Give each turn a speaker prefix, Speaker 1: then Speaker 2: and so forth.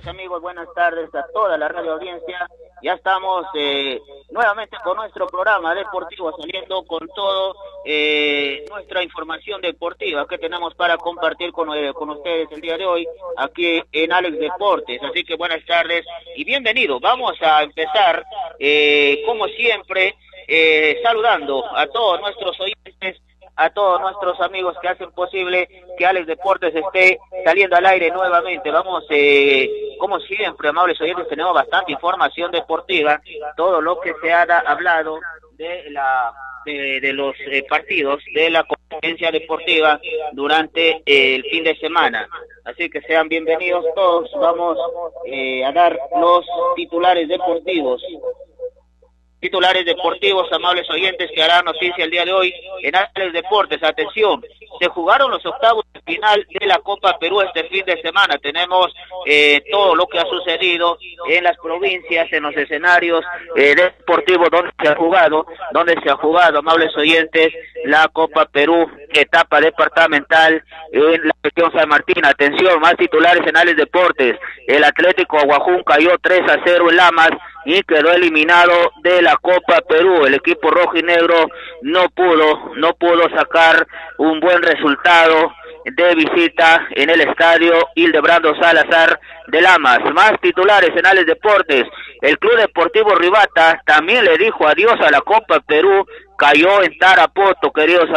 Speaker 1: amigos, buenas tardes a toda la radio audiencia. Ya estamos nuevamente con nuestro programa deportivo, saliendo con todo nuestra información deportiva que tenemos para compartir con ustedes el día de hoy aquí en Alex Deportes. Así que buenas tardes y bienvenidos. Vamos a empezar como siempre saludando a todos nuestros oyentes, a todos nuestros amigos que hacen posible que Alex Deportes esté saliendo al aire nuevamente. Vamos, como siempre, amables oyentes, tenemos bastante información deportiva, todo lo que se ha hablado de los partidos de la competencia deportiva durante el fin de semana. Así que sean bienvenidos todos. Vamos a dar los titulares deportivos. Amables oyentes, que hará noticia el día de hoy en Alex Deportes. Atención, se jugaron los octavos de final de la Copa Perú este fin de semana. Tenemos todo lo que ha sucedido en las provincias, en los escenarios deportivos donde se ha jugado, amables oyentes, la Copa Perú, etapa departamental en la región San Martín. Atención, más titulares en Alex Deportes. El Atlético Aguajún cayó 3-0 en Lamas y quedó eliminado de la Copa Perú. El equipo rojo y negro no pudo sacar un buen resultado de visita en el estadio Hildebrando Salazar de Lamas. Más titulares en Alex Deportes. El Club Deportivo Rivata también le dijo adiós a la Copa Perú, cayó en Tarapoto, queridos